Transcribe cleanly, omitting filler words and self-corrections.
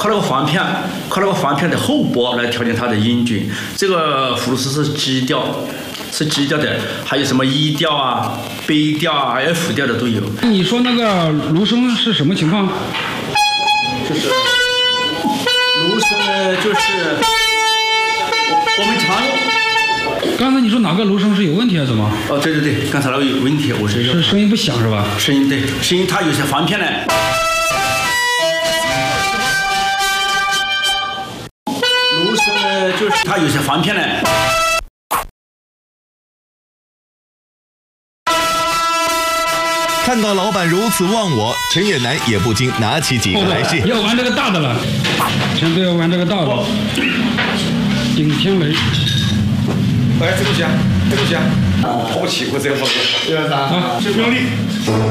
靠那个簧片的厚薄来调整它的音准。这个葫芦丝是基调的，还有什么E调啊、B调啊、F调的都有。 你说那个芦笙是什么情况？ 就是芦笙呢，就是我们常用。 刚才你说哪个芦笙是有问题啊？怎么？ 哦，对，刚才那个有问题，我是声音不响是吧？ 声音它有些簧片呢。芦笙呢，就是它有些簧片呢。 看到老板如此忘我，陈远南也不禁拿起几个来试。 要玩这个大的了，全都要玩这个大的。顶天雷。 哎，这东西啊，跑不起，我这样跑不。123，不用力。